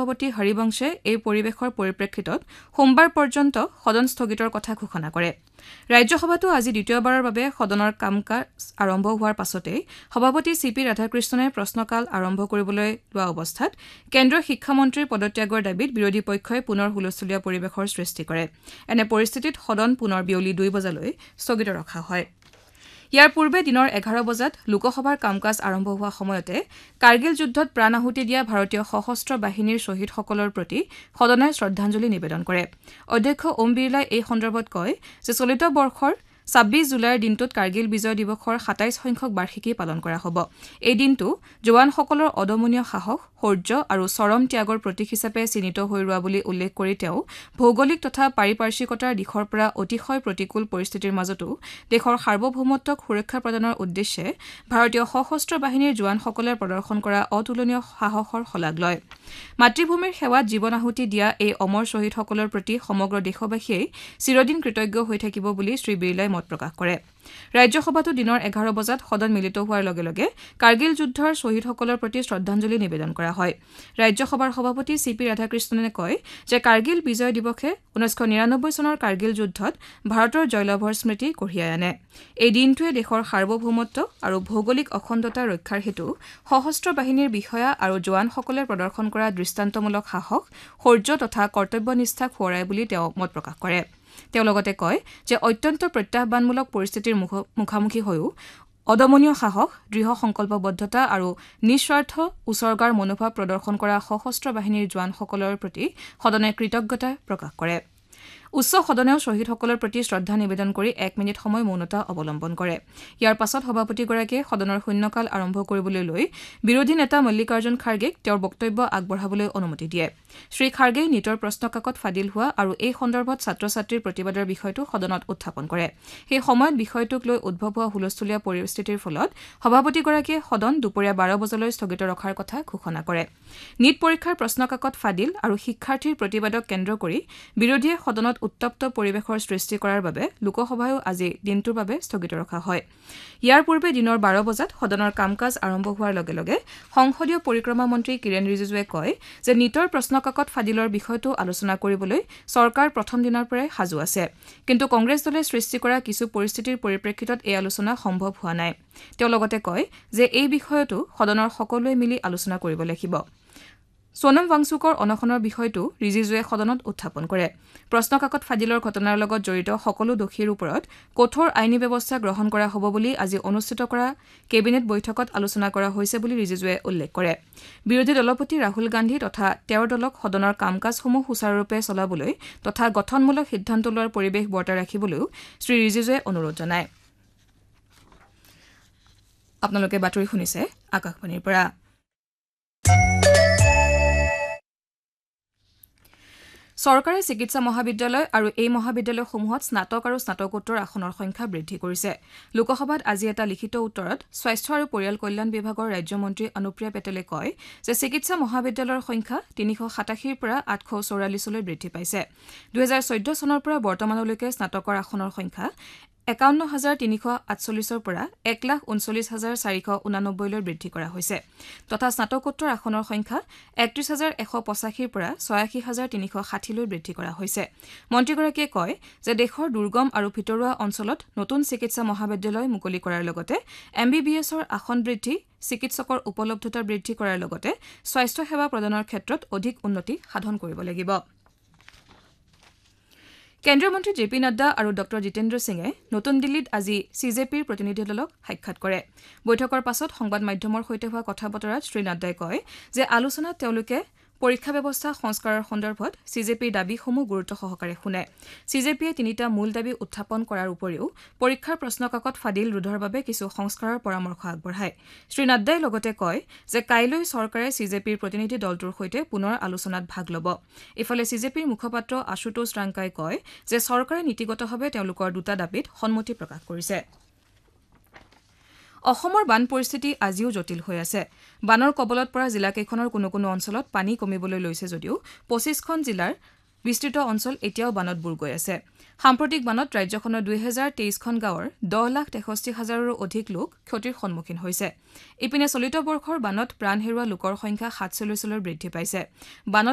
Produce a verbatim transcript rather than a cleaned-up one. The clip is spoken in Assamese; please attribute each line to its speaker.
Speaker 1: সভাপতি হৰিবংশে এই পৰিৱেশৰ পৰিপ্ৰেক্ষিতত সোমবাৰ পৰ্যন্ত সদন স্থগিতৰ কথা ঘোষণা কৰে ৰাজ্যসভাতো আজি দ্বিতীয়বাৰৰ বাবে সদনৰ কাম-কাজ আৰম্ভ হোৱাৰ পাছতে সভাপতি চি পি ৰাধাকৃষ্ণনে প্ৰশ্নকাল আৰম্ভ কৰিবলৈ লোৱা অৱস্থাত কেন্দ্ৰীয় শিক্ষামন্ত্ৰীৰ পদত্যাগৰ দাবীত বিৰোধী পক্ষই পুনৰ হুলস্থুলীয়া পৰিৱেশৰ সৃষ্টি কৰে এনে পৰিস্থিতিত সদন পুনৰ বিয়লি দুই বজালৈ স্থগিত ৰখা হয় ইয়াৰ পূৰ্বে দিনৰ এঘাৰ বজাত লোকসভাৰ কাম-কাজ আৰম্ভ হোৱা সময়তে কাৰ্গিল যুদ্ধত প্ৰাণ আহুতি দিয়া ভাৰতীয় সশস্ত্ৰ বাহিনীৰ শ্বহীদসকলৰ প্ৰতি সদনে শ্ৰদ্ধাঞ্জলি নিবেদন কৰে অধ্যক্ষ ওম বিৰলাই এই সন্দৰ্ভত কয় যে চলিত বৰ্ষৰ ছাব্বিছ জুলাইৰ দিনটোত কাৰ্গিল বিজয় দিৱসৰ সাতাইছ সংখ্যক বাৰ্ষিকী পালন কৰা হ'ব এই দিনটো জোৱানসকলৰ অদমনীয় সাহস শৌৰ্য আৰু চৰম ত্যাগৰ প্ৰতীক হিচাপে চিহ্নিত হৈ ৰোৱা বুলি উল্লেখ কৰি তেওঁ ভৌগোলিক তথা পাৰিপাৰ্শ্বিকতাৰ দিশৰ পৰা অতিশয় প্ৰতিকূল পৰিস্থিতিৰ মাজতো দেশৰ সাৰ্বভৌমত্বক সুৰক্ষা প্ৰদানৰ উদ্দেশ্যে ভাৰতীয় সশস্ত্ৰ বাহিনীৰ জোৱানসকলে প্ৰদৰ্শন কৰা অতুলনীয় সাহসৰ শলাগ লয় মাতৃভূমিৰ সেৱাত জীৱন আহুতি দিয়া এই অমৰ শ্বহীদসকলৰ প্ৰতি সমগ্ৰ দেশবাসীয়ে চিৰদিন কৃতজ্ঞ হৈ থাকিব বুলি শ্ৰী বিৰলাই মত প্ৰকাশ কৰে ৰাজ্যসভাতো দিনৰ এঘাৰ বজাত সদন মিলিত হোৱাৰ লগে লগে কাৰ্গিল যুদ্ধৰ শ্বহীদসকলৰ প্ৰতি শ্ৰদ্ধাঞ্জলি নিবেদন কৰা হয় ৰাজ্যসভাৰ সভাপতি চি পি ৰাধাকৃষ্ণনে কয় যে কাৰ্গিল বিজয় দিৱসে ঊনৈছশ নিৰানব্বৈ চনৰ কাৰ্গিল যুদ্ধত ভাৰতৰ জয়লাভৰ স্মৃতি কঢ়িয়াই আনে এই দিনটোৱে দেশৰ সাৰ্বভৌমত্ব আৰু ভৌগোলিক অখণ্ডতা ৰক্ষাৰ হেতু সশস্ত্ৰ বাহিনীৰ বিষয়া আৰু জোৱানসকলে প্ৰদৰ্শন কৰা দৃষ্টান্তমূলক সাহস শৌৰ্য তথা কৰ্তব্যনিষ্ঠাক সোঁৱৰাই বুলি তেওঁ মত প্ৰকাশ কৰে তেওঁ লগতে কয় যে অত্যন্ত প্ৰত্যাহ্বানমূলক পৰিস্থিতিৰ মুখামুখি হৈও অদমনীয় সাহস দৃঢ় সংকল্পবদ্ধতা আৰু নিস্বাৰ্থ উচৰ্গাৰ মনোভাৱ প্ৰদৰ্শন কৰা সশস্ত্ৰ বাহিনীৰ জোৱানসকলৰ প্ৰতি সদনে কৃতজ্ঞতা প্ৰকাশ কৰে উচ্চ সদনেও শ্বহীদসকলৰ প্ৰতি শ্ৰদ্ধা নিবেদন কৰি এক মিনিট সময় মৌনতা অৱলম্বন কৰে ইয়াৰ পাছত সভাপতিগৰাকীয়ে সদনৰ শূন্যকাল আৰম্ভ কৰিবলৈ লৈ বিৰোধী নেতা মল্লিকাৰ্জুন খাৰ্গেক তেওঁৰ বক্তব্য আগবঢ়াবলৈ অনুমতি দিয়ে শ্ৰী খাৰ্গেই নিটৰ প্ৰশ্নকাকত ফাদিল হোৱা আৰু এই সন্দৰ্ভত ছাত্ৰ ছাত্ৰীৰ প্ৰতিবাদৰ বিষয়টো সদনত উত্থাপন কৰে সেই সময়ত বিষয়টোক লৈ উদ্ভৱ হোৱা হুলস্থুলীয়া পৰিস্থিতিৰ ফলত সভাপতিগৰাকীয়ে সদন দুপৰীয়া বাৰ বজালৈ স্থগিত ৰখাৰ কথা ঘোষণা কৰে নিট পৰীক্ষাৰ প্ৰশ্নকাকত ফাদিল আৰু শিক্ষাৰ্থীৰ প্ৰতিবাদক কেন্দ্ৰ কৰি বিৰোধীয়ে সদনত উত্তপ্ত পৰিৱেশৰ সৃষ্টি কৰাৰ বাবে লোকসভায়ো আজি দিনটোৰ বাবে স্থগিত ৰখা হয় ইয়াৰ পূৰ্বে দিনৰ বাৰ বজাত সদনৰ কাম-কাজ আৰম্ভ হোৱাৰ লগে লগে সংসদীয় পৰিক্ৰমা মন্ত্ৰী কিৰেণ ৰিজিজুৱে কয় যে নিটৰ প্ৰশ্নকাকত ফাদিলৰ বিষয়টো আলোচনা কৰিবলৈ চৰকাৰ প্ৰথম দিনৰ পৰাই সাজু আছে কিন্তু কংগ্ৰেছ দলে সৃষ্টি কৰা কিছু পৰিস্থিতিৰ পৰিপ্ৰেক্ষিতত এই আলোচনা সম্ভৱ হোৱা নাই তেওঁ লগতে কয় যে এই বিষয়টো সদনৰ সকলোৱে মিলি আলোচনা কৰিব লাগিব সোনম ৱাংচুকৰ অনশনৰ বিষয়টো ৰিজিজুৱে সদনত উত্থাপন কৰে প্ৰশ্নকাকত ফাদিলৰ ঘটনাৰ লগত জড়িত সকলো দোষীৰ ওপৰত কঠোৰ আইনী ব্যৱস্থা গ্ৰহণ কৰা হ'ব বুলি আজি অনুষ্ঠিত কৰা কেবিনেট বৈঠকত আলোচনা কৰা হৈছে বুলি ৰিজিজুৱে উল্লেখ কৰে বিৰোধী দলপতি ৰাহুল গান্ধী তথা তেওঁৰ দলক সদনৰ কাম-কাজসমূহ সুচাৰুৰূপে চলাবলৈ তথা গঠনমূলক সিদ্ধান্ত লোৱাৰ পৰিৱেশ বৰ্তাই ৰাখিবলৈও শ্ৰী ৰিজিজুৱে অনুৰোধ জনায় আপোনালোকে বাতৰি শুনিছে আকাশবাণীৰ পৰা চৰকাৰী চিকিৎসা মহাবিদ্যালয় আৰু এই মহাবিদ্যালয়সমূহত স্নাতক আৰু স্নাতকোত্তৰ আসনৰ সংখ্যা বৃদ্ধি কৰিছে লোকসভাত আজি এটা লিখিত উত্তৰত স্বাস্থ্য আৰু পৰিয়াল কল্যাণ বিভাগৰ ৰাজ্যমন্ত্ৰী অনুপ্ৰিয়া পেটেলে কয় যে চিকিৎসা মহাবিদ্যালয়ৰ সংখ্যা তিনিশ সাতাশীৰ পৰা আঠশ চৌৰাল্লিছলৈ বৃদ্ধি পাইছে দুহেজাৰ চৈধ্য চনৰ পৰা বৰ্তমানলৈকে স্নাতকৰ আসনৰ সংখ্যা একাৱন্ন হাজাৰ তিনিশ আঠচল্লিছৰ পৰা এক লাখ ঊনচল্লিছ হাজাৰ চাৰিশ ঊনানব্বৈলৈ বৃদ্ধি কৰা হৈছে তথা স্নাতকোত্তৰ আসনৰ সংখ্যা একত্ৰিছ হাজাৰ এশ পঁচাশীৰ পৰা ছয়াশী হাজাৰ তিনিশ ষাঠিলৈ বৃদ্ধি কৰা হৈছে মন্ত্ৰীগৰাকীয়ে কয় যে দেশৰ দুৰ্গম আৰু ভিতৰুৱা অঞ্চলত নতুন চিকিৎসা মহাবিদ্যালয় মুকলি কৰাৰ লগতে এম বি বি এছৰ আসন বৃদ্ধি চিকিৎসকৰ উপলব্ধতা বৃদ্ধি কৰাৰ লগতে স্বাস্থ্য সেৱা প্ৰদানৰ ক্ষেত্ৰত অধিক উন্নতি সাধন কৰিব লাগিব কেন্দ্ৰীয় মন্ত্ৰী জে পি নাড্ডা আৰু ডক্টৰ জিতেন্দ্ৰ সিঙে নতুন দিল্লীত আজি চি জে পিৰ প্ৰতিনিধি দলক সাক্ষাৎ কৰে বৈঠকৰ পাছত সংবাদ মাধ্যমৰ সৈতে হোৱা কথা বতৰাত শ্ৰী নাড্ডাই কয় যে আলোচনাত তেওঁলোকে পৰীক্ষা ব্যৱস্থা সংস্কাৰৰ সন্দৰ্ভত চি জে পিৰ দাবীসমূহ গুৰুত্ব সহকাৰে শুনে চি জে পিয়ে তিনিটা মূল দাবী উত্থাপন কৰাৰ উপৰিও পৰীক্ষাৰ প্ৰশ্নকাকত ফাদিল ৰোধৰ বাবে কিছু সংস্কাৰৰ পৰামৰ্শ আগবঢ়ায় শ্ৰী নাড্ডাই লগতে কয় যে কাইলৈ চৰকাৰে চি জে পিৰ প্ৰতিনিধি দলটোৰ সৈতে পুনৰ আলোচনাত ভাগ ল'ব ইফালে চি জে পিৰ মুখপাত্ৰ আশুতোষ ৰাংকাই কয় যে চৰকাৰে নীতিগতভাৱে তেওঁলোকৰ দুটা দাবীত সন্মতি প্ৰকাশ কৰিছে অসমৰ বান পৰিস্থিতি আজিও জটিল হৈ আছে বানৰ কবলত পৰা জিলাকেইখনৰ কোনো কোনো অঞ্চলত পানী কমিবলৈ লৈছে যদিও পঁচিছখন জিলাৰ বিস্তৃত অঞ্চল এতিয়াও বানত বুৰ গৈ আছে সাম্প্ৰতিক বানত ৰাজ্যখনৰ দুই হাজাৰ তেইছখন গাঁৱৰ দহ লাখ তেষষ্ঠি হাজাৰৰো অধিক লোক ক্ষতিৰ সন্মুখীন হৈছে ইপিনে চলিত বৰ্ষৰ বানত প্ৰাণ হেৰুওৱা লোকৰ সংখ্যা সাতচল্লিছলৈ বৃদ্ধি পাইছে বানত